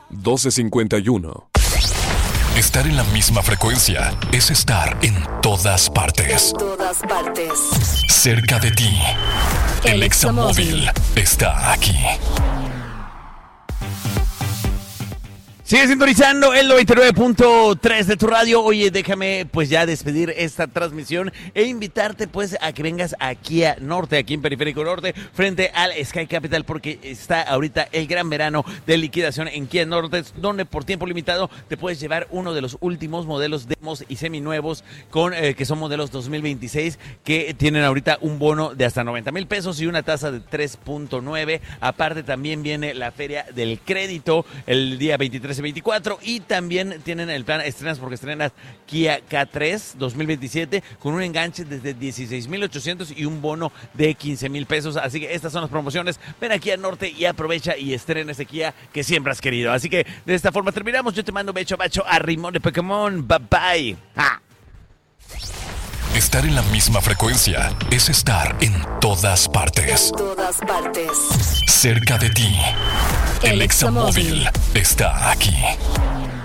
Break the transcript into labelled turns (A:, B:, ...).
A: 1251.
B: Estar en la misma frecuencia es estar en todas partes.
C: En todas partes.
B: Cerca de ti. El Examóvil está aquí.
D: Sigue sintonizando el 99.3 de tu radio. Oye, déjame pues ya despedir esta transmisión e invitarte pues a que vengas aquí a Norte, aquí en Periférico Norte, frente al Sky Capital, porque está ahorita el gran verano de liquidación en Kia Norte, donde por tiempo limitado te puedes llevar uno de los últimos modelos demos y seminuevos con que son modelos 2026, que tienen ahorita un bono de hasta 90,000 pesos y una tasa de 3.9. Aparte también viene la Feria del Crédito el día 23 y 24, y también tienen el plan estrenas porque estrenas Kia K3 2027 con un enganche desde 16,800 y un bono de 15,000 pesos. Así que estas son las promociones. Ven aquí a Norte y aprovecha y estrena ese Kia que siempre has querido. Así que de esta forma terminamos. Yo te mando becho bacho a Rimón de Pokémon. Bye bye. ¡Ja!
B: Estar en la misma frecuencia es estar en todas partes.
C: En todas partes.
B: Cerca de ti. El Examóvil está aquí.